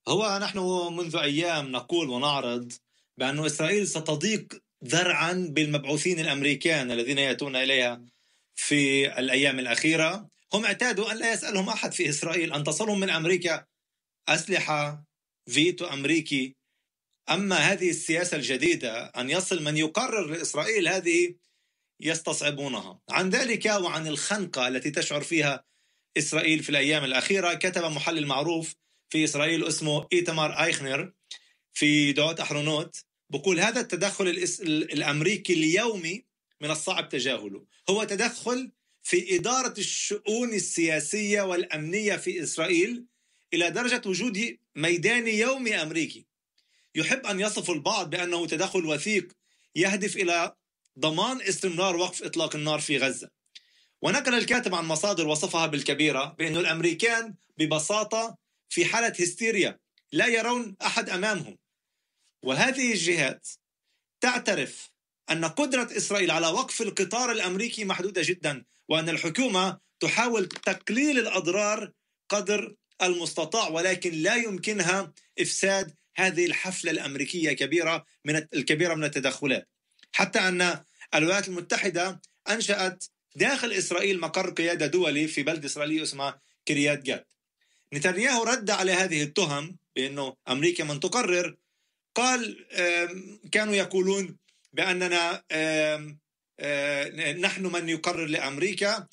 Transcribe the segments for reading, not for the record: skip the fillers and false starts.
هو نحن منذ أيام نقول ونعرض بأن إسرائيل ستضيق ذرعا بالمبعوثين الأمريكان الذين يأتون إليها في الأيام الأخيرة. هم اعتادوا أن لا يسألهم أحد في إسرائيل، أن تصلهم من أمريكا أسلحة، فيتو أمريكي. أما هذه السياسة الجديدة أن يصل من يقرر لإسرائيل، هذه يستصعبونها. عن ذلك وعن الخنقة التي تشعر فيها إسرائيل في الأيام الأخيرة كتب محلل معروف في إسرائيل اسمه إيتمار أيخنر في دعوة أحرونوت، بقول هذا التدخل الأمريكي اليومي من الصعب تجاهله. هو تدخل في إدارة الشؤون السياسية والأمنية في إسرائيل إلى درجة وجود ميداني يومي أمريكي. يحب أن يصف البعض بأنه تدخل وثيق يهدف إلى ضمان استمرار وقف إطلاق النار في غزة. ونقل الكاتب عن مصادر وصفها بالكبيرة بأن الأمريكان ببساطة في حالة هستيريا، لا يرون أحد أمامهم. وهذه الجهات تعترف أن قدرة إسرائيل على وقف القطار الأمريكي محدودة جدا، وأن الحكومة تحاول تقليل الأضرار قدر المستطاع، ولكن لا يمكنها إفساد هذه الحفلة الأمريكية الكبيرة من التدخلات. حتى أن الولايات المتحدة أنشأت داخل إسرائيل مقر قيادة دولي في بلد إسرائيلي اسمها كريات جات. نتنياهو رد على هذه التهم بأنه أمريكا من تقرر. قال كانوا يقولون بأننا نحن من يقرر لأمريكا،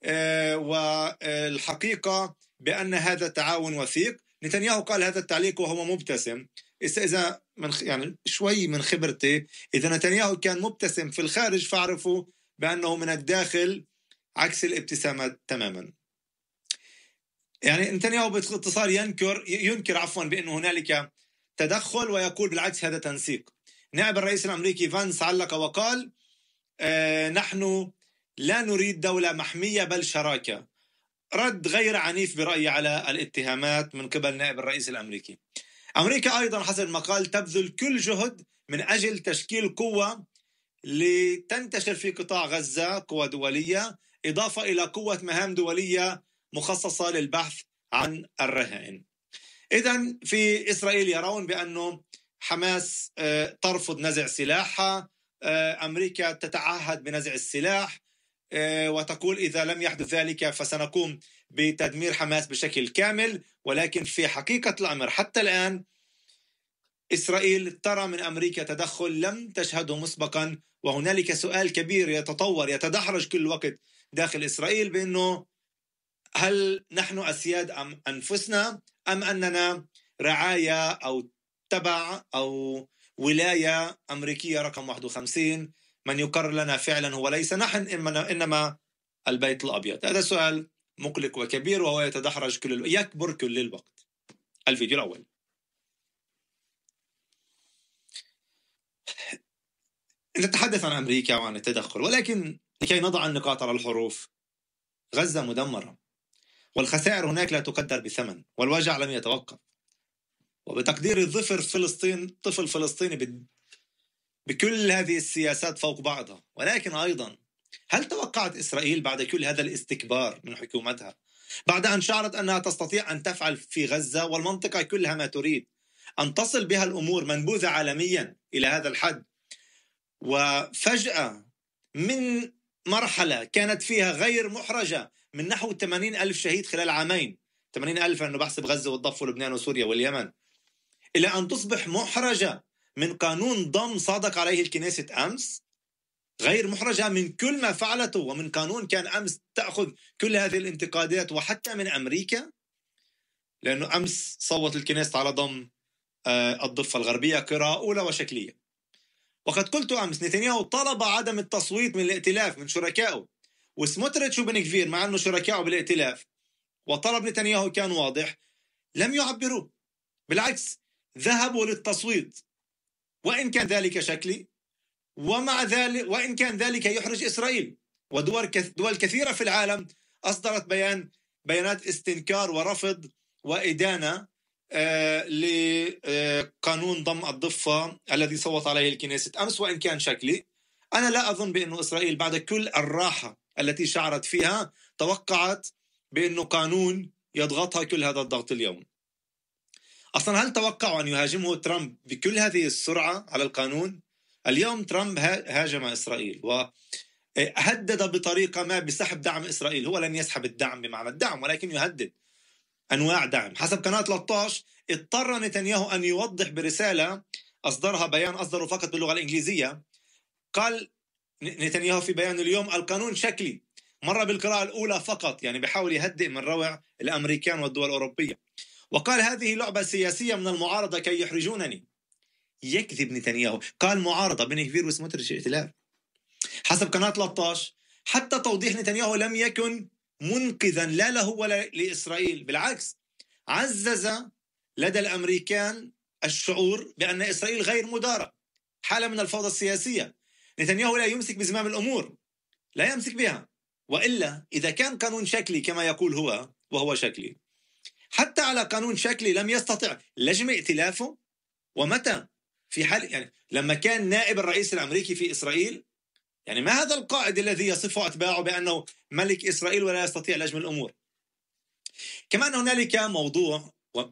والحقيقة بأن هذا تعاون وثيق. نتنياهو قال هذا التعليق وهو مبتسم. إذا يعني شوي من خبرتي، إذا نتنياهو كان مبتسم في الخارج فاعرفوا بأنه من الداخل عكس الابتسامة تماما. يعني نتنياهو باختصار ينكر بأنه هنالك تدخل، ويقول بالعكس هذا تنسيق. نائب الرئيس الأمريكي فانس علق وقال نحن لا نريد دولة محمية بل شراكة. رد غير عنيف برأيي على الاتهامات من قبل نائب الرئيس الأمريكي. أمريكا أيضا حسب المقال تبذل كل جهد من أجل تشكيل قوة لتنتشر في قطاع غزة، قوة دولية، إضافة إلى قوة مهام دولية مخصصة للبحث عن الرهائن. إذن في إسرائيل يرون بأنه حماس ترفض نزع سلاحها، أمريكا تتعهد بنزع السلاح، وتقول إذا لم يحدث ذلك فسنقوم بتدمير حماس بشكل كامل. ولكن في حقيقة الأمر حتى الآن إسرائيل ترى من أمريكا تدخل لم تشهده مسبقا، وهنالك سؤال كبير يتدحرج كل وقت داخل إسرائيل بأنه هل نحن أسياد أم أنفسنا، أم أننا رعاية أو تبع أو ولاية أمريكية رقم 51 من يقرر لنا فعلا هو ليس نحن إنما البيت الأبيض. هذا سؤال مقلق وكبير وهو يتدحرج يكبر كل الوقت. الفيديو الأول. نتحدث عن أمريكا وعن التدخل، ولكن لكي نضع النقاط على الحروف، غزة مدمرة والخسائر هناك لا تقدر بثمن، والوجع لم يتوقف. وبتقدير الظفر فلسطين طفل فلسطيني بكل هذه السياسات فوق بعضها. ولكن أيضا هل توقعت إسرائيل بعد كل هذا الاستكبار من حكومتها، بعد أن شعرت أنها تستطيع أن تفعل في غزة والمنطقة كلها ما تريد، أن تصل بها الأمور منبوذة عالميا إلى هذا الحد، وفجأة من مرحلة كانت فيها غير محرجة من نحو 80,000 شهيد خلال عامين، 80,000 أنه بحسب غزة والضفة ولبنان وسوريا واليمن، إلى أن تصبح محرجة من قانون ضم صادق عليه الكنيست أمس، غير محرجة من كل ما فعلته، ومن قانون كان أمس تأخذ كل هذه الانتقادات وحتى من أمريكا، لأنه أمس صوت الكنيست على ضم الضفة الغربية قراءة أولى وشكلية. وقد قلت أمس نتنياهو طلب عدم التصويت من الائتلاف من شركائه، وسموتريتش وبن غفير مع أنه شركائه بالائتلاف وطلب نتنياهو كان واضح، لم يعبروا، بالعكس ذهبوا للتصويت، وإن كان ذلك شكلي، ومع ذلك وإن كان ذلك يحرج إسرائيل. ودول كثيرة في العالم أصدرت بيانات استنكار ورفض وإدانة لقانون ضم الضفة الذي صوت عليه الكنيست أمس. وإن كان شكلي، أنا لا أظن بأن إسرائيل بعد كل الراحة التي شعرت فيها توقعت بأنه قانون يضغطها كل هذا الضغط اليوم. أصلا هل توقعوا أن يهاجمه ترامب بكل هذه السرعة على القانون؟ اليوم ترامب هاجم إسرائيل وهدد بطريقة ما بسحب دعم إسرائيل. هو لن يسحب الدعم بمعنى الدعم، ولكن يهدد أنواع دعم. حسب قناة 13 اضطر نتنياهو أن يوضح برسالة أصدرها، بيان أصدره فقط باللغة الإنجليزية. قال نتنياهو في بيان اليوم: القانون شكلي، مر بالقراءة الأولى فقط، يعني بحاول يهدئ من روع الأمريكان والدول الأوروبية. وقال: هذه لعبة سياسية من المعارضة كي يحرجونني. يكذب نتنياهو، قال معارضة بن كفير وسموتريتش ائتلاف. حسب قناة 13 حتى توضيح نتنياهو لم يكن منقذا لا له ولا لإسرائيل، بالعكس عزز لدى الأمريكان الشعور بأن إسرائيل غير مدارة، حالة من الفوضى السياسية. نتنياهو لا يمسك بزمام الأمور، لا يمسك بها، وإلا إذا كان قانون شكلي كما يقول هو وهو شكلي، حتى على قانون شكلي لم يستطع لجم ائتلافه. ومتى؟ في حال يعني لما كان نائب الرئيس الأمريكي في إسرائيل، يعني ما هذا القائد الذي يصفه أتباعه بأنه ملك إسرائيل ولا يستطيع لجم الأمور؟ كمان هنالك موضوع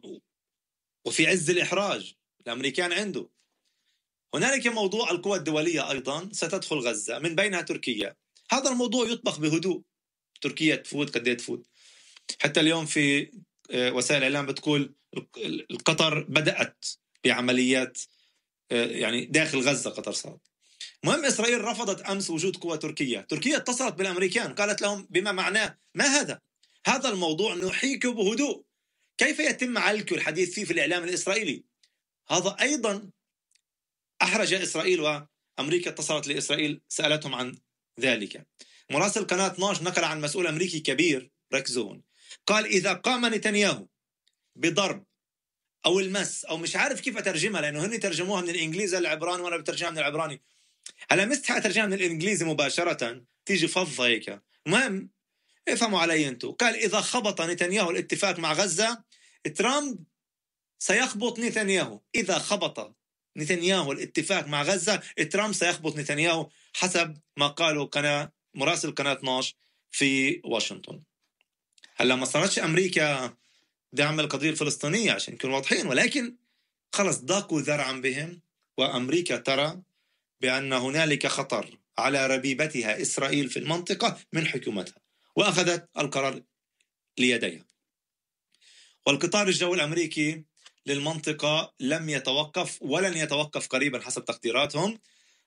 وفي عز الإحراج الأمريكان عنده، هنالك موضوع القوى الدولية أيضا ستدخل غزة، من بينها تركيا. هذا الموضوع يطبخ بهدوء، تركيا تفوت قد ايه تفوت. حتى اليوم في وسائل الإعلام بتقول القطر بدأت بعمليات يعني داخل غزة، قطر صارت. مهم إسرائيل رفضت أمس وجود قوى تركية. تركيا اتصلت بالأمريكان قالت لهم بما معناه ما هذا الموضوع نحيك بهدوء، كيف يتم علك الحديث فيه في الإعلام الإسرائيلي؟ هذا أيضا أحرج إسرائيل، وأمريكا اتصلت لإسرائيل سألتهم عن ذلك. مراسل قناة 12 نقل عن مسؤول أمريكي كبير، ركزون، قال: إذا قام نتنياهو بضرب أو المس أو مش عارف كيف أترجمها لأنه هن ترجموها من الإنجليزي للعبراني وأنا بترجمها من العبراني، هلا مستحق أترجمها من الإنجليزي مباشرة تيجي فضة هيك. المهم افهموا علي أنتم. قال: إذا خبط نتنياهو الاتفاق مع غزة، ترامب سيخبط نتنياهو. إذا خبط نتنياهو الاتفاق مع غزة، ترامب سيخبط نتنياهو، حسب ما قالوا مراسل قناة 12 في واشنطن. هلا ما صارتش أمريكا دعم القضية الفلسطينية عشان نكون واضحين، ولكن خلص ضاقوا ذرعا بهم، وأمريكا ترى بأن هنالك خطر على ربيبتها إسرائيل في المنطقة من حكومتها، وأخذت القرار ليديها. والقطار الجوي الأمريكي للمنطقة لم يتوقف ولن يتوقف قريبا حسب تقديراتهم.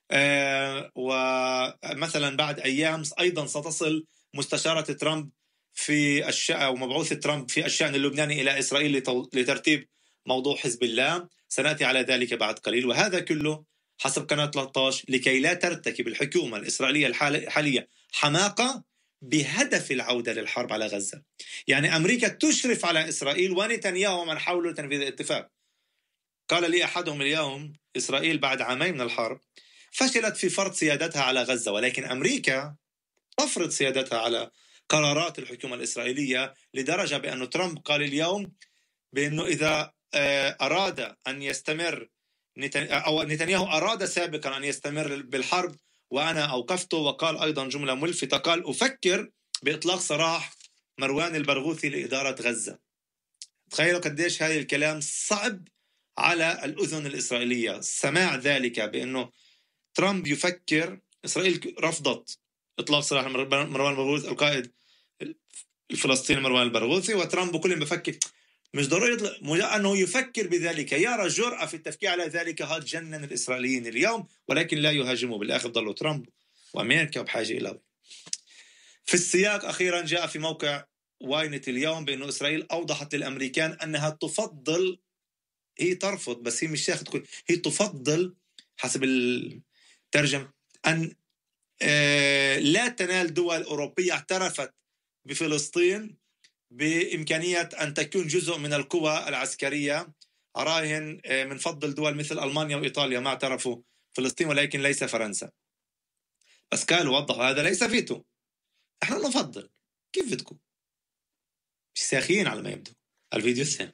ومثلا بعد أيام أيضا ستصل مستشارة ترامب في الشأن أو مبعوث ترامب في الشأن اللبناني إلى إسرائيل لترتيب موضوع حزب الله. سنأتي على ذلك بعد قليل. وهذا كله حسب قناة 13 لكي لا ترتكب الحكومة الإسرائيلية الحالية حماقة بهدف العودة للحرب على غزة. يعني أمريكا تشرف على إسرائيل ونتنياهو من حاول تنفيذ الاتفاق. قال لي أحدهم اليوم: إسرائيل بعد عامين من الحرب فشلت في فرض سيادتها على غزة، ولكن أمريكا تفرض سيادتها على قرارات الحكومة الإسرائيلية، لدرجة بأن ترامب قال اليوم بأنه إذا أراد أن يستمر أو نتنياهو أراد سابقا أن يستمر بالحرب وأنا أوقفته. وقال أيضا جملة ملفتة، قال: أفكر بإطلاق سراح مروان البرغوثي لإدارة غزة. تخيلوا قديش هذا الكلام صعب على الأذن الإسرائيلية سماع ذلك، بأنه ترامب يفكر. إسرائيل رفضت إطلاق سراح مروان البرغوثي، القائد الفلسطيني مروان البرغوثي، وترامب كل بفكر مش ضروري أنه يفكر بذلك، يرى جرأة في التفكير على ذلك. هذا جنن الإسرائيليين اليوم، ولكن لا يهاجموا. بالآخر ضلوا ترامب وأمريكا بحاجة إلى. في السياق أخيرا جاء في موقع واينت اليوم بأنه إسرائيل أوضحت للأمريكان أنها تفضل، هي ترفض بس هي مش تاخذ، هي تفضل حسب الترجمة أن لا تنال دول أوروبية اعترفت بفلسطين بإمكانية أن تكون جزء من القوى العسكرية. أراهن من فضل دول مثل ألمانيا وإيطاليا ما اعترفوا فلسطين، ولكن ليس فرنسا. بس قالوا وضحوا هذا ليس فيتو، احنا نفضل. كيف بدكم؟ مش ساخين على ما يبدو. الفيديو الثاني: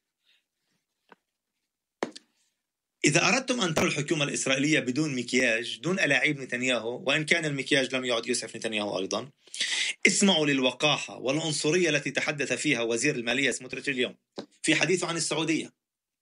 إذا أردتم أن تروا الحكومة الإسرائيلية بدون مكياج، دون ألاعيب نتنياهو، وإن كان المكياج لم يعد يسعف نتنياهو أيضا، اسمعوا للوقاحة والعنصرية التي تحدث فيها وزير المالية سموتريتش اليوم في حديثه عن السعودية.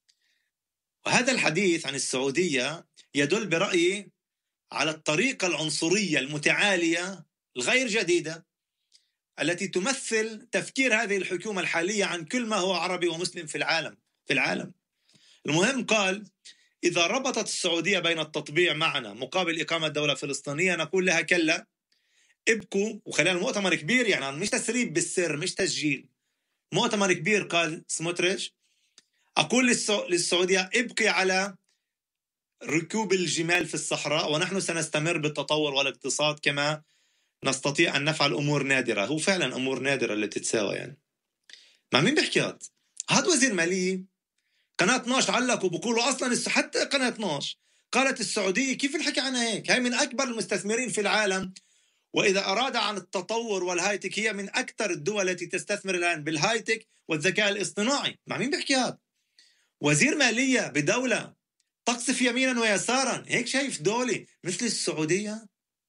وهذا الحديث عن السعودية يدل برأيي على الطريقة العنصرية المتعالية الغير جديدة التي تمثل تفكير هذه الحكومة الحالية عن كل ما هو عربي ومسلم في العالم. المهم قال: إذا ربطت السعودية بين التطبيع معنا مقابل إقامة دولة فلسطينية نقول لها كلا، ابكوا. وخلال المؤتمر كبير، يعني مش تسريب بالسر، مش تسجيل، مؤتمر كبير، قال سموتريتش: أقول للسعودية ابقي على ركوب الجمال في الصحراء ونحن سنستمر بالتطور والاقتصاد كما نستطيع أن نفعل أمور نادرة. هو فعلا أمور نادرة اللي تتساوى. يعني مع مين بيحكي هذا وزير مالية. قناة 12 علقوا بقولوا أصلا حتى قناة 12 قالت السعودية كيف الحكي عنها هيك؟ هي من أكبر المستثمرين في العالم، وإذا أراد عن التطور والهايتك هي من أكثر الدول التي تستثمر الآن بالهايتك والذكاء الاصطناعي. مع مين بيحكي هذا؟ وزير مالية بدولة تقصف يمينا ويسارا. هيك شايف دولة مثل السعودية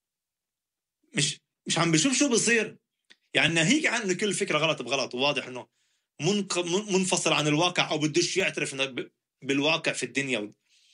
مش عم بشوف شو بصير. يعني هيك عنه كل فكرة غلط بغلط، وواضح انه منفصل عن الواقع او بدوش يعترف انه بالواقع في الدنيا.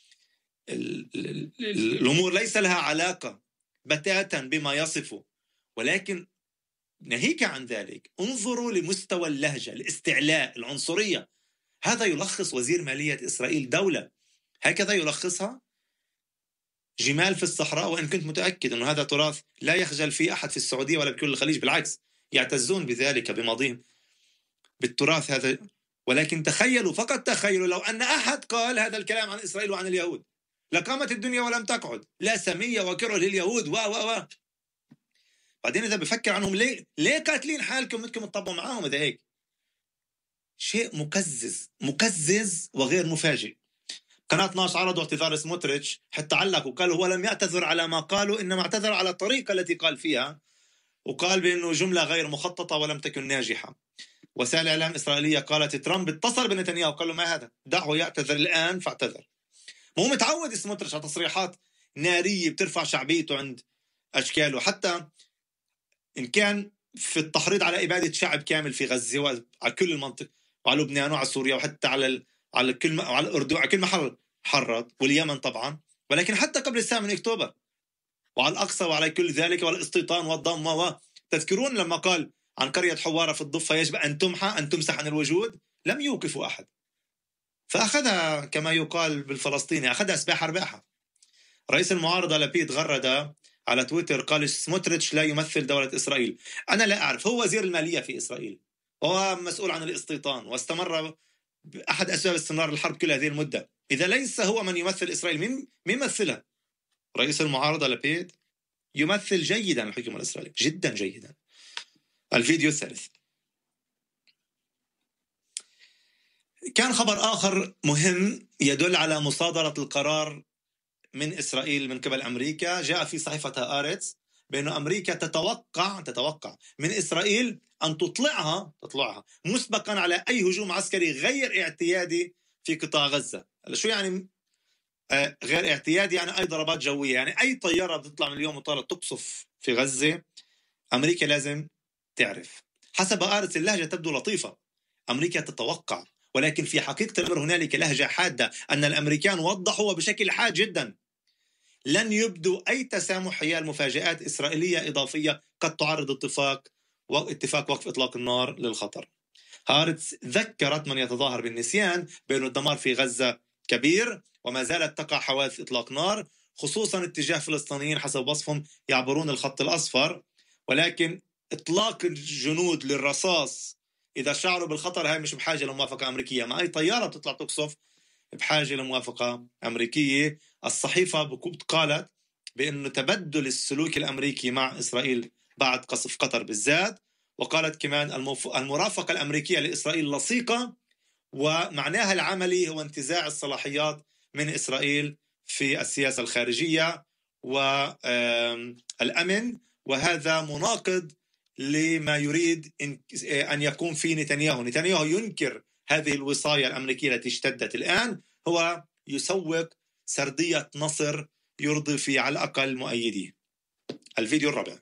الامور ليس لها علاقة بتاتا بما يصفه، ولكن ناهيك عن ذلك انظروا لمستوى اللهجة، الاستعلاء، العنصرية. هذا يلخص وزير مالية إسرائيل دولة، هكذا يلخصها. جمال في الصحراء، وإن كنت متأكد أن هذا تراث لا يخجل فيه أحد في السعودية ولا بكل الخليج، بالعكس يعتزون بذلك بماضيهم بالتراث هذا. ولكن تخيلوا، فقط تخيلوا، لو أن أحد قال هذا الكلام عن إسرائيل وعن اليهود لقامت الدنيا ولم تقعد. لا سمية وكره لليهود و بعدين إذا بفكر عنهم ليه قاتلين حالكم بدكم تطبقوا معاهم؟ إذا هيك شيء مكزز وغير مفاجئ. قناة 12 عرضوا اعتذار سموتريتش، حتى علق وقال هو لم يعتذر على ما قالوا، إنما اعتذر على الطريقة التي قال فيها، وقال بأنه جملة غير مخططة ولم تكن ناجحة. وسائل إعلام إسرائيلية قالت ترامب اتصل بنتنياهو وقال له ما هذا، دعه يعتذر الآن، فاعتذر. مو متعود سموتريتش على تصريحات نارية بترفع شعبيته عند أشكاله، حتى إن كان في التحريض على إبادة شعب كامل في غزة وعلى كل المنطقة وعلى لبنان وعلى سوريا وحتى على الأردن، على كل محل حرض، واليمن طبعا. ولكن حتى قبل 8 أكتوبر وعلى الأقصى وعلى كل ذلك والاستيطان والضم تذكرون لما قال عن قرية حوارة في الضفة يجب أن تمحى، أن تمسح عن الوجود؟ لم يوقفوا أحد، فأخذها كما يقال بالفلسطيني، أخذها سباحة رباحة. رئيس المعارضة لبيد غرد على تويتر قال سموتريتش لا يمثل دولة إسرائيل. أنا لا أعرف، هو وزير المالية في إسرائيل وهو مسؤول عن الاستيطان، واستمر أحد أسباب استمرار الحرب كل هذه المدة. إذا ليس هو من يمثل إسرائيل، مين يمثلها؟ رئيس المعارضة لبيد يمثل جيدا الحكومة الإسرائيلية، جدا جيدا. الفيديو الثالث كان خبر آخر مهم يدل على مصادرة القرار من إسرائيل من قبل أمريكا. جاء في صحيفة هآرتس بأن أمريكا تتوقع من إسرائيل أن تطلعها مسبقا على أي هجوم عسكري غير اعتيادي في قطاع غزة. شو يعني غير اعتيادي؟ يعني أي ضربات جوية، يعني أي طيارة بتطلع من اليوم وطالت تقصف في غزة أمريكا لازم تعرف. حسب هآرتس اللهجة تبدو لطيفة، أمريكا تتوقع، ولكن في حقيقة الأمر هنالك لهجة حادة. أن الأمريكان وضحوا بشكل حاد جدا لن يبدوا أي تسامح حيال مفاجآت إسرائيلية إضافية قد تعرض اتفاق وقف إطلاق النار للخطر. هارتس ذكرت من يتظاهر بالنسيان بأن الدمار في غزة كبير وما زالت تقع حوادث إطلاق نار، خصوصا اتجاه فلسطينيين حسب وصفهم يعبرون الخط الأصفر. ولكن إطلاق الجنود للرصاص إذا شعروا بالخطر هاي مش بحاجة لموافقة أمريكية. ما أي طيارة بتطلع تقصف بحاجة لموافقة أمريكية. الصحيفة قالت بأنه تبدل السلوك الأمريكي مع إسرائيل بعد قصف قطر بالذات، وقالت كمان المرافقة الأمريكية لإسرائيل لصيقة، ومعناها العملي هو انتزاع الصلاحيات من إسرائيل في السياسة الخارجية والأمن، وهذا مناقض لما يريد أن يقوم فيه نتنياهو ينكر هذه الوصاية الأمريكية التي اشتدت الآن، هو يسوق سردية نصر يرضي في على الأقل مؤيديه. الفيديو الرابع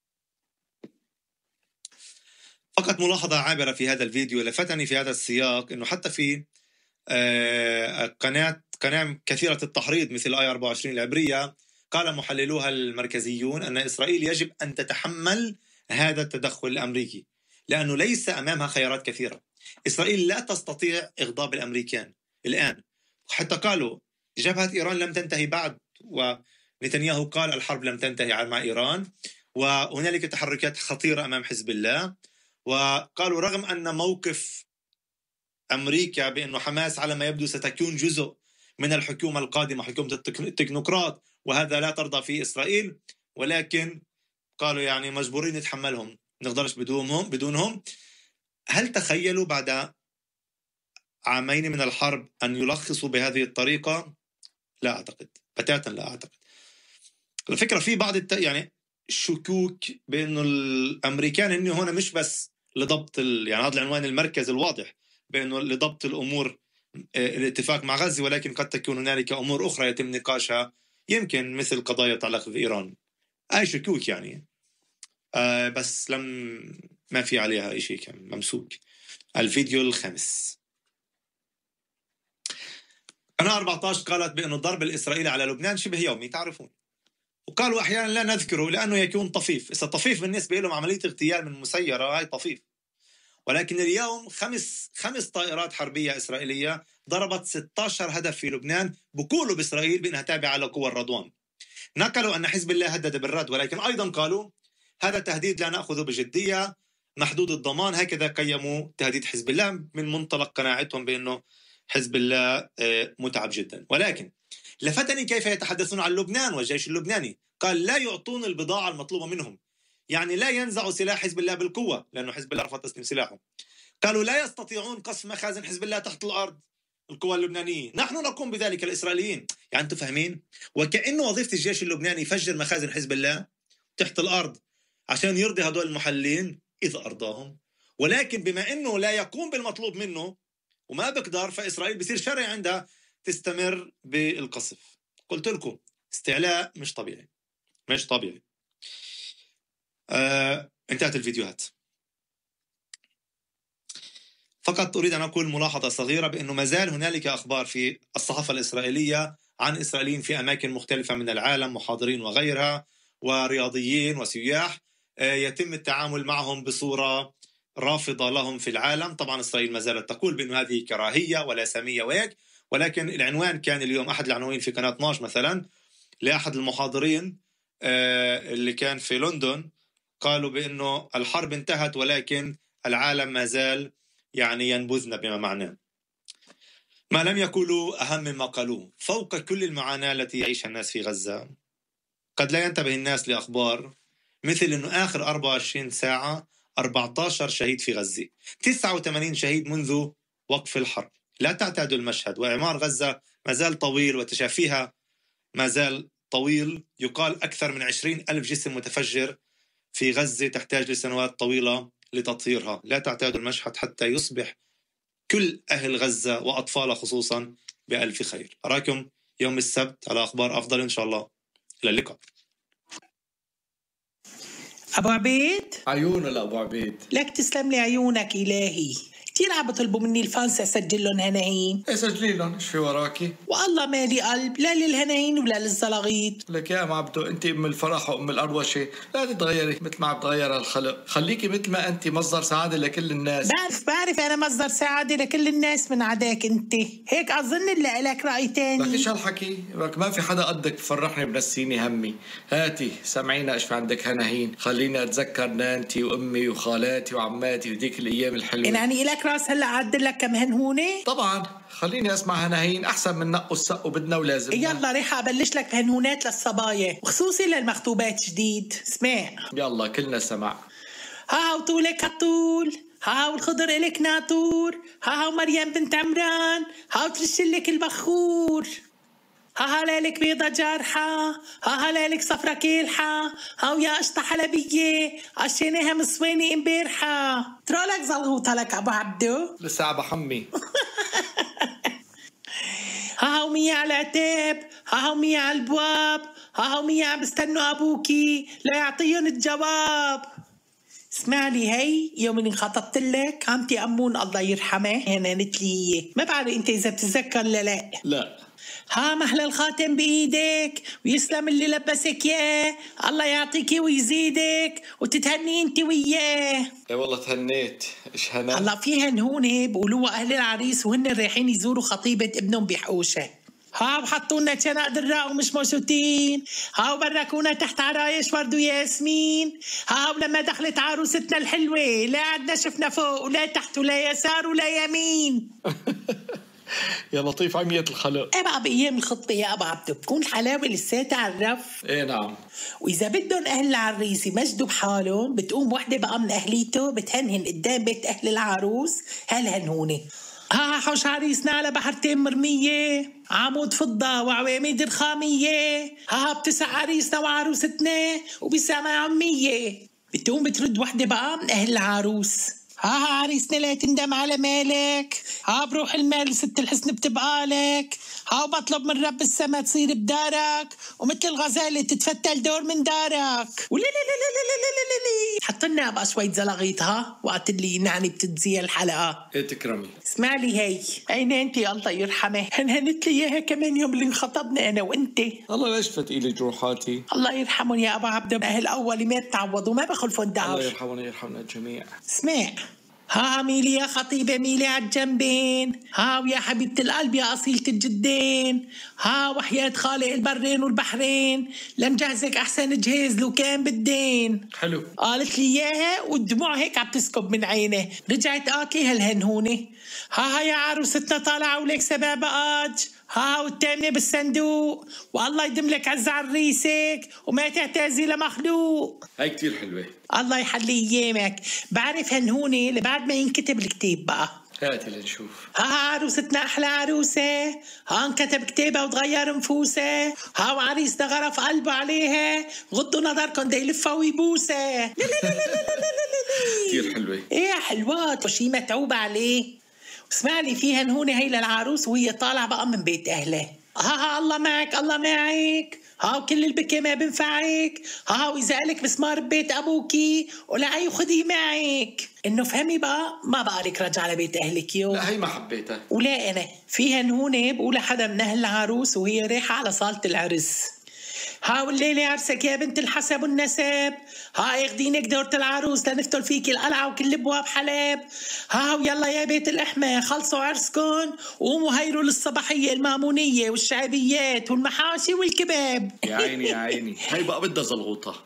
فقط ملاحظة عابرة في هذا الفيديو لفتني في هذا السياق، أنه حتى في قناعة كثيرة التحريض مثل الآية 24 العبرية، قال محللوها المركزيون أن إسرائيل يجب أن تتحمل هذا التدخل الأمريكي لأنه ليس أمامها خيارات كثيرة. إسرائيل لا تستطيع إغضاب الأمريكان الآن، حتى قالوا جبهة إيران لم تنتهي بعد، ونتنياهو قال الحرب لم تنتهي مع إيران، وهنالك تحركات خطيرة أمام حزب الله. وقالوا رغم أن موقف أمريكا بأنه حماس على ما يبدو ستكون جزء من الحكومة القادمة، حكومة التكنوقراط، وهذا لا ترضى فيه إسرائيل، ولكن قالوا يعني مجبورين نتحملهم، نقدرش بدونهم. هل تخيلوا بعد عامين من الحرب أن يلخصوا بهذه الطريقة؟ لا أعتقد، بتاتا لا أعتقد. الفكرة في بعض يعني شكوك بأنه الأمريكان إنه هنا مش بس لضبط يعني هذا العنوان المركز الواضح بأنه لضبط الأمور الاتفاق مع غزة، ولكن قد تكون هنالك أمور أخرى يتم نقاشها، يمكن مثل قضايا تتعلق بإيران. أي شكوك يعني، بس ما في عليها أي شيء كان ممسوك. الفيديو الخامس، قناة 14 قالت بأنه الضرب الإسرائيلي على لبنان شبه يومي، تعرفون، وقالوا أحيانا لا نذكره لأنه يكون طفيف. إذا طفيف بالنسبة لهم عملية اغتيال من مسيرة، هاي طفيف. ولكن اليوم خمس طائرات حربية إسرائيلية ضربت 16 هدف في لبنان، بقولوا بإسرائيل بأنها تابعة على قوى الرضوان. نقلوا أن حزب الله هدد بالرد، ولكن أيضا قالوا هذا تهديد لا نأخذه بجدية، محدود الضمان. هكذا قيموا تهديد حزب الله من منطلق قناعتهم بأنه حزب الله متعب جدا. ولكن لفتني كيف يتحدثون عن لبنان والجيش اللبناني. قال لا يعطون البضاعة المطلوبة منهم، يعني لا ينزعوا سلاح حزب الله بالقوة لأنه حزب الله رفض تسليم سلاحه. قالوا لا يستطيعون قصف مخازن حزب الله تحت الأرض، القوى اللبنانية، نحن نقوم بذلك الإسرائيليين. يعني أنتم فاهمين؟ وكأنه وظيفة الجيش اللبناني يفجر مخازن حزب الله تحت الأرض عشان يرضي هدول المحللين إذا أرضاهم. ولكن بما أنه لا يقوم بالمطلوب منه وما بقدر، فإسرائيل بصير شرعي عندها تستمر بالقصف. قلت لكم استعلاء مش طبيعي، مش طبيعي. انتهت الفيديوهات. فقط أريد أن أقول ملاحظة صغيرة بأنه ما زال هنالك أخبار في الصحافة الإسرائيلية عن إسرائيليين في أماكن مختلفة من العالم، محاضرين وغيرها، ورياضيين وسياح، يتم التعامل معهم بصورة رافضة لهم في العالم. طبعا إسرائيل ما زالت تقول بأنه هذه كراهية ولا سامية وهيك، ولكن العنوان كان اليوم أحد العناوين في قناة 12 مثلا لأحد المحاضرين اللي كان في لندن، قالوا بأنه الحرب انتهت ولكن العالم ما زال يعني ينبذنا، بما معناه ما لم يقولوا أهم مما قالوه. فوق كل المعاناة التي يعيشها الناس في غزة، قد لا ينتبه الناس لأخبار مثل أنه آخر 24 ساعة 14 شهيد في غزة، 89 شهيد منذ وقف الحرب. لا تعتادوا المشهد، وإعمار غزة ما زال طويل وتشافيها ما زال طويل. يقال أكثر من 20,000 جسم متفجر في غزة تحتاج لسنوات طويلة لتطهيرها. لا تعتادوا المشهد حتى يصبح كل أهل غزة وأطفال خصوصا بألف خير. أراكم يوم السبت على أخبار أفضل إن شاء الله. إلى اللقاء. أبو عبيد، عيون لأبو عبيد، لك تسلم لي عيونك إلهي. كتير عم بطلبوا مني الفانس أسجل لهم هناهين. سجلي لهم، ايش في وراكي؟ والله مالي قلب لا للهناهين ولا للزلاغيط. لك يا ام عبدو، انت ام الفرح وام الأروشة، لا تتغيري مثل ما عم تغير الخلق. خليكي مثل ما انت، مصدر سعادة لكل الناس. بعرف أنا مصدر سعادة لكل الناس من عداك انت. هيك أظن اللي لك رأي تاني. لك ايش هالحكي؟ لك ما في حدا قدك بفرحني بنسيني همي. هاتي سمعينا ايش في عندك هناهين، خليني اتذكر نانتي وامي وخالاتي وعماتي وديك الايام الحلوه. يعني لك راس هلا عدل لك كم هنهونه؟ طبعا خليني اسمع هناهين احسن من نق والسق وبدنا ولازم. يلا رح ابلش لك بهنهونات للصبايا وخصوصي للمخطوبات جديد. اسمع يلا كلنا سمع. ها وطولك هالطول، ها والخضر إلك ناطور، ها ومريم بنت عمران، ها وترشلك البخور، ها ليلك بيضة جارحة، ها ليلك صفرة كيلحة، ها ويا قشطة حلبية عشيناها مصويني امبارحة. ترولك زلغوطة لك أبو عبدو. لسه عم بحمي. ها ومية على العتاب، ها ومية على البواب، ها ومية عم بستنوا أبوكي لا يعطيهم الجواب. اسمع لي، هي يوم اللي انخطبت لك عمتي أمون الله يرحمها هننت لي، ما بعرف انت اذا بتتذكر لا. لا. ها محلى الخاتم بايدك ويسلم اللي لبسك ياه، الله يعطيك ويزيدك وتتهني انت وياه. اي والله تهنيت. ايش هنا؟ الله فيها هون بقولوها اهل العريس وهن رايحين يزوروا خطيبة ابنهم بحوشة. ها وحطوا لنا شنق دراء ومش موسوتين، ها وبركونا تحت عرايش ورد وياسمين، ها ولما دخلت عروستنا الحلوة لا عدنا شفنا فوق ولا تحت ولا يسار ولا يمين. يا لطيف عمية الخلق. ايه بقى بايام الخطبة يا ابو عبدو بتكون حلاوة لساتها على الرف. ايه نعم. واذا بدهم اهل العريس يمجدوا بحالهم بتقوم وحده بقى من اهليته بتهنهن قدام بيت اهل العروس هالهنونة. ها حوش عريسنا على بحرتين مرمية، عمود فضة وعواميد رخامية، ها بتسع عريسنا وعروستنا وبسامة عمية. بتقوم بترد وحدة بقى من أهل العروس، ها عريسنا لا تندم على مالك، ها بروح المال ست الحسن بتبقالك، ها وبطلب من رب السما تصير بدارك ومثل الغزالة تتفتل دور من دارك. ولا لا لا لا لا لا لا لا حط لنا بقى شوية زلغيط ها وقت اللي يعني بتتزي الحلقة. ايه تكرمي. اسمع لي هي أين أنت الله يرحمه، هنهنت لي إياها كمان يوم اللي انخطبنا أنا وأنت. الله ليش فتقيلي جروحاتي. الله يرحمهم يا أبو عبد، أهل أول ما تعوضوا ما بخلفون دعوة. الله يرحمنا يرحمنا الجميع. اسمع، ها ميلي يا خطيبة ميلي عالجنبين، ها ويا حبيبة القلب يا أصيلة الجدين، ها وحياة خالق البرين والبحرين لنجهزك أحسن جهاز لو كان بالدين. حلو. قالت لي إياها والدموع هيك عم تسكب من عينه. رجعت قالت لي هالهنهونة، ها يا عروستنا طالعة ولك سبابقاج، ها والتامنة بالصندوق، والله يدم لك عز عريسك وما تعتازي لمخلوق. هاي كتير حلوة. الله يحلي ايامك. بعرف هنهونة لبعد ما ينكتب الكتاب بقى. هاتي لنشوف. ها عروستنا احلى عروسة، ها انكتب كتابها وتغير نفوسه، ها وعريسنا غرف قلبه عليها غضوا نظركم دا يلفها ويبوسه. لا لا لا لا لا لا كتير حلوة. ايه حلوات وشي متعوب عليه. اسمع لي فيها هنهونة هي للعروس وهي طالعة بقى من بيت اهله. ها الله معك الله معك، ها وكل البكي ما بنفعك، ها وإذا قالك مسمار ببيت أبوكي ولا خدي معك. إنه فهمي بقى ما بقى لك رجع لبيت أهلك يوم. لا هي ما حبيتها. ولا أنا فيها نهونة بقول حدا من أهل العروس وهي رايحة على صالة العرس. ها والليلة عرسك يا بنت الحسب والنسب، ها ياخدينك دورة العروس لنفتل فيك القلعة وكل ابواب حلب، ها ويلا يا بيت الأحمى خلصوا عرسكن وقوموا هيروا للصباحية المامونية والشعبيات والمحاشي والكباب. يا عيني يا عيني هاي بقى بدها زلغوطة.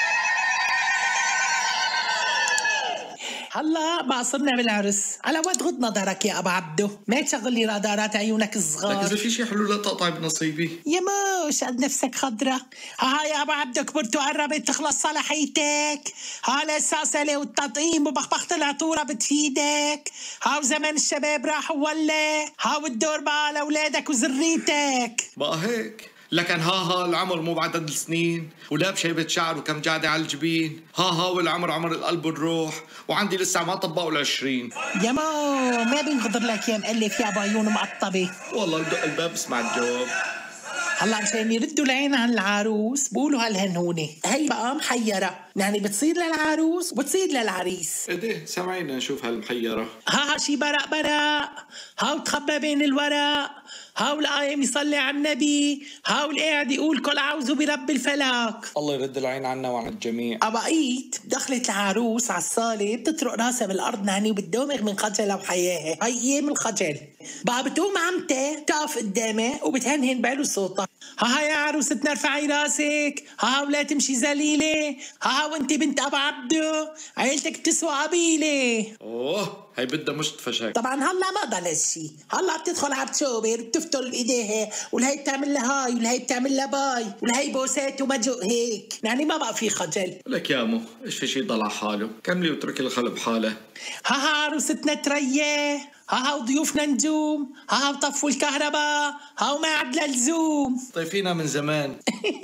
هلا بقى صرنا بالعرس، على واد غض نظرك يا ابو عبدو ما تشغل لي رادارات عيونك الصغار. لك اذا في شي حلو لا تقطعي بنصيبي يا موش قد نفسك خضرة. ها يا ابو عبدو كبرت وقربت تخلص صلاحيتك، ها الاساسله والتطعيم وبخبخت العطوره بتفيدك، ها وزمن الشباب راح ولا، ها والدور بقى لاولادك وذريتك. بقى هيك. لكن ها العمر مو بعدد السنين ولا بشيبة شعر وكم جادة على الجبين، ها والعمر عمر القلب والروح وعندي لسه ما طبقوا 20. يا ما بينغدر لك يا مقلف يا ابو عيون معطبة. والله بدق الباب اسمع الجواب. هلا مشان يردوا العين عن العروس بقولوا هالهنونة هي بقى محيرة، يعني بتصير للعروس وبتصير للعريس. ايه سمعينا نشوف هالمحيرة. ها شي برق ها وتخبى بين الورق، ها والقايم يصلي على النبي، ها والقاعد يقول كل أعوذ برب الفلك. الله يرد العين عنا وعن الجميع. أبقيت دخلت العروس على الصالة بتطرق راسها بالأرض نعني وبتدومغ من خجلها وحياها. هاي أيام الخجل بقى. بتقوم عمتها تقف قدامها وبتهنهن بعلو صوتها، ها يا عروستنا ارفعي راسك، ها ولا تمشي ذليلة، ها وانت بنت أبو عبدو عيلتك بتسوى قبيلة. اوه هي بدها مشط فشك. طبعا هلا ما ضل هالشي، هلا بتدخل على بتشوبر بتفتل بايديها والهي بتعمل لها هاي والهي بتعمل لها باي والهي بوسات ومجق هيك، يعني ما بقى في خجل. لك يا مو ايش في شي ضل حاله، كملي واتركي الخلب حاله. ها عروستنا تريه، ها وضيوفنا نجوم، ها وطفوا الكهرباء، ها وما عاد لزوم. طيفينا من زمان.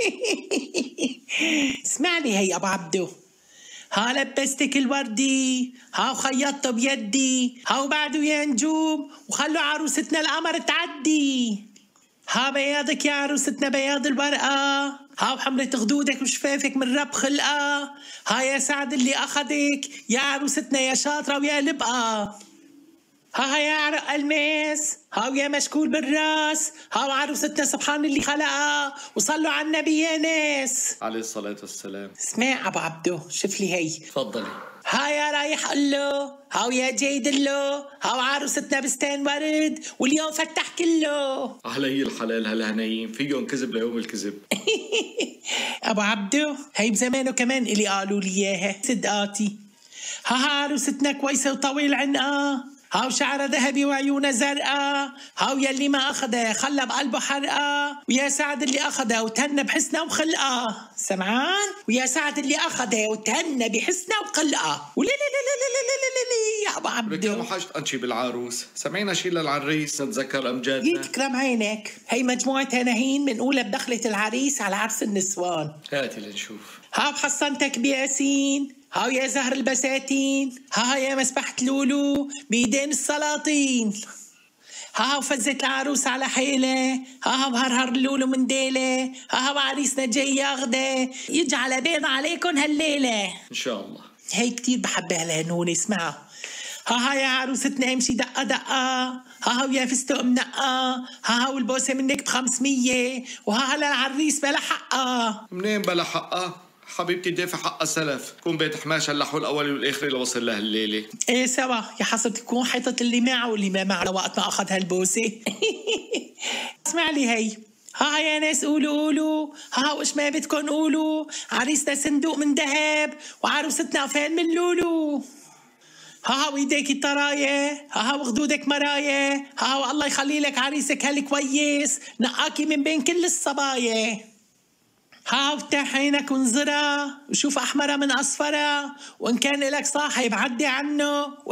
اسمع لي هي ابو عبدو، ها لبستك الوردي، ها وخيطته بيدي، ها وبعده يا نجوم وخلوا عروستنا القمر تعدي. ها بياضك يا عروستنا بياض الورقة، ها وحمرة خدودك وشفافك من رب خلقة، ها يا سعد اللي أخدك يا عروستنا يا شاطرة ويا لبقة. ها يا عرق الماس، ها ويا مشكول بالراس، ها وعروستنا سبحان اللي خلقها، وصلوا على النبي يا ناس عليه الصلاة والسلام. اسمع أبو عبدو شوف لي هي. تفضلي. ها يا رايح قل له، ها ويا جاي دله، ها وعروستنا بستان ورد واليوم فتح كله. علي الحلال هالهنايين فيهم كذب ليوم الكذب. أبو عبدو هي بزمانه كمان إلي قالوا لي إياها صدقاتي. ها عروستنا كويسة وطويل عنقها، ها وشعرها ذهبي وعيونها زرقاء، ها ويلي ما أخدها خلى بقلبه حرقة، ويا سعد اللي أخدها وتهنى بحسنها وخلقها. سمعان؟ ويا سعد اللي أخدها وتهنى بحسنها وخلقها. ولي لي لي لي لي لي لي يا أبو عبدو. لك حاجة أنشي بالعروس، سمعينا شي للعريس نتذكر أمجادنا. يتكرم عينك، هي مجموعة هناهين بنقولها بدخلة العريس على عرس النسوان. هاتي لنشوف. ها بحصنتك بياسين، ها يا زهر البساتين، ها يا مسبحة لولو بيدين السلاطين، ها وفزت العروس على حيلة، ها بهرهر اللولو من ديلة، ها وعريسنا جاي ياخده يجعل بيض عليكم هالليلة إن شاء الله. هي كتير بحبها لهنون اسمعها. ها يا عروستنا امشي دقة دقة، ها ويا فستق منقة، ها والبوسة منك ب500، وها للعريس بلا حقها. منين بلا حقها؟ حبيبتي دافع حقها سلف، كون بيت حماش اللحو الأولي والآخري لوصل لها الليلة. ايه سوا يا حسرة تكون حيطة اللي معه واللي ما معه وقت ما أخذ هالبوسة. اسمع لي هي. ها يا ناس قولوا ها وإيش ما بدكن قولوا، عريسنا صندوق من ذهب وعروستنا أفان من لولو. ها ويديكي طراية، ها وخدودك مراية، ها والله يخلي لك عريسك هالكويس نقاكي من بين كل الصبايا. ها وفتح عينك وانظرها وشوف أحمرها من أصفرها، وإن كان لك صاحب عدي عنه.